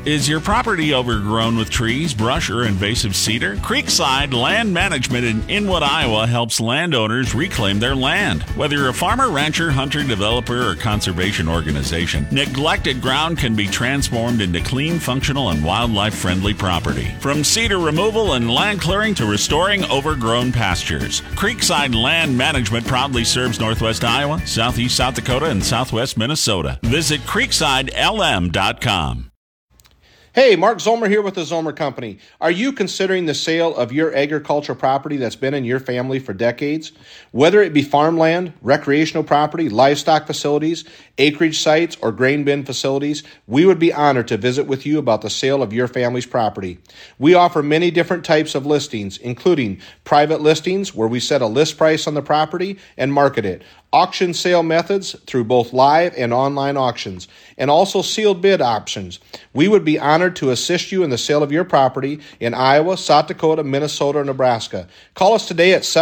Is your property overgrown with trees, brush, or invasive cedar? Creekside Land Management in Inwood, Iowa helps landowners reclaim their land. Whether you're a farmer, rancher, hunter, developer, or conservation organization, neglected ground can be transformed into clean, functional, and wildlife-friendly property. From cedar removal and land clearing to restoring overgrown pastures, Creekside Land Management proudly serves Northwest Iowa, Southeast South Dakota, and Southwest Minnesota. Visit creeksidelm.com. Hey, Mark Zomer here with the Zomer Company. Are you considering the sale of your agricultural property that's been in your family for decades? Whether it be farmland, recreational property, livestock facilities, acreage sites, or grain bin facilities, we would be honored to visit with you about the sale of your family's property. We offer many different types of listings, including private listings where we set a list price on the property and market it, auction sale methods through both live and online auctions, and also sealed bid options. We would be honored to assist you in the sale of your property in Iowa, South Dakota, Minnesota, or Nebraska. Call us today at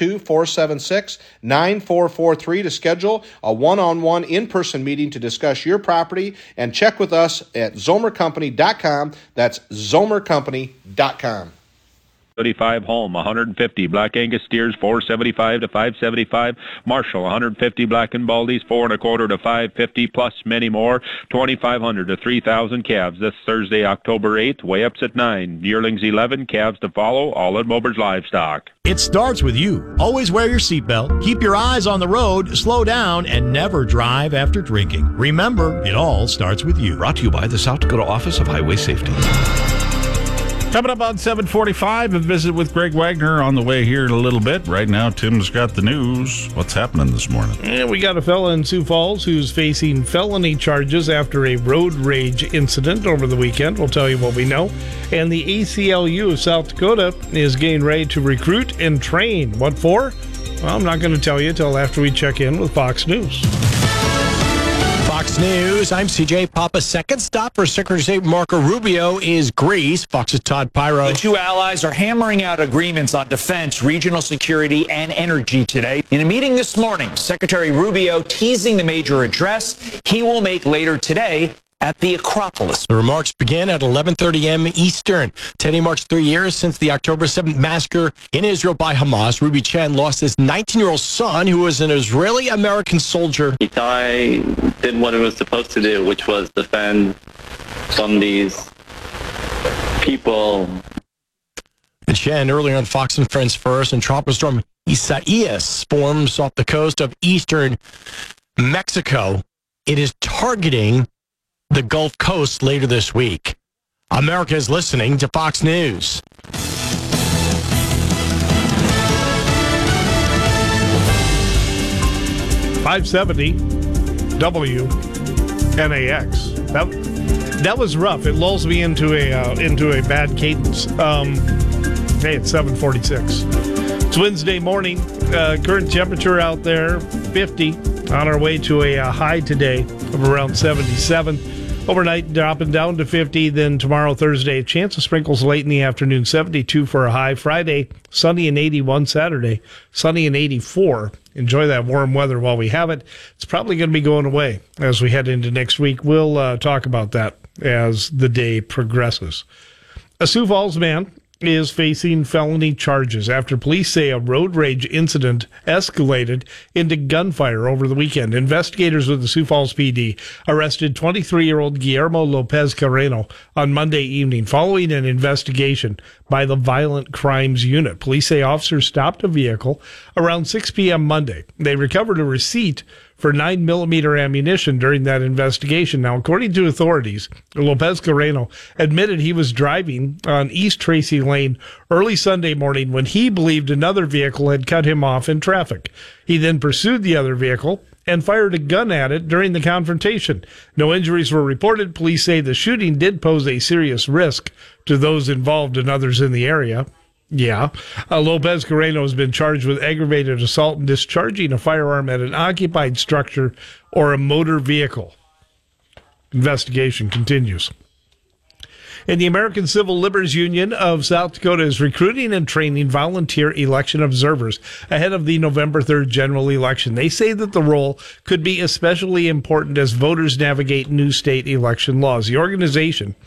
712-476-9443 to schedule a one-on-one in-person meeting to discuss your property, and check with us at zomercompany.com. That's zomercompany.com. 35 Holm, 150 Black Angus steers, 475 to 575. Marshall, 150 Black and Baldies, 4 1/4 to 550, plus many more. 2,500 to 3,000 calves this Thursday, October 8th. Weigh-ups at 9. Yearlings 11, calves to follow. All at Mobers Livestock. It starts with you. Always wear your seatbelt. Keep your eyes on the road. Slow down and never drive after drinking. Remember, it all starts with you. Brought to you by the South Dakota Office of Highway Safety. Coming up on 7:45, a visit with Greg Wagner on the way here in a little bit. Right now, Tim's got the news. What's happening this morning? We got a fella in Sioux Falls who's facing felony charges after a road rage incident over the weekend. We'll tell you what we know. And the ACLU of South Dakota is getting ready to recruit and train. What for? Well, I'm not going to tell you until after we check in with Fox News. Fox News, I'm CJ Papa. Second stop for Secretary of State Marco Rubio is Greece. Fox's Todd Pyro. The two allies are hammering out agreements on defense, regional security, and energy today. In a meeting this morning, Secretary Rubio teasing the major address he will make later today at the Acropolis. The remarks begin at 11:30 a.m. Eastern. Today marks 3 years since the October 7th massacre in Israel by Hamas. Ruby Chen lost his 19-year-old son, who was an Israeli-American soldier. Itai did what it was supposed to do, which was defend from these people. And Chen, earlier on Fox and Friends First, and tropical storm Isaias forms off the coast of eastern Mexico. It is targeting the Gulf Coast later this week. America is listening to Fox News. .570 WNAX. That was rough. It lulls me into a bad cadence. Hey, it's 7:46. It's Wednesday morning. Current temperature out there 50. On our way to a high today of around 77. Overnight dropping down to 50. Then tomorrow, Thursday, a chance of sprinkles late in the afternoon. 72 for a high. Friday, sunny and 81. Saturday, sunny and 84. Enjoy that warm weather while we have it. It's probably going to be going away as we head into next week. We'll talk about that as the day progresses. A Sioux Falls man is facing felony charges after police say a road rage incident escalated into gunfire over the weekend. Investigators with the Sioux Falls PD arrested 23-year-old Guillermo Lopez Carreno on Monday evening following an investigation by the Violent Crimes Unit. Police say officers stopped a vehicle around 6 p.m. Monday. They recovered a receipt for 9mm ammunition during that investigation. Now, according to authorities, Lopez Carreno admitted he was driving on East Tracy Lane early Sunday morning when he believed another vehicle had cut him off in traffic. He then pursued the other vehicle and fired a gun at it during the confrontation. No injuries were reported. Police say the shooting did pose a serious risk to those involved and others in the area. Lopez Carreno has been charged with aggravated assault and discharging a firearm at an occupied structure or a motor vehicle. Investigation continues. And the American Civil Liberties Union of South Dakota is recruiting and training volunteer election observers ahead of the November 3rd general election. They say that the role could be especially important as voters navigate new state election laws. The organization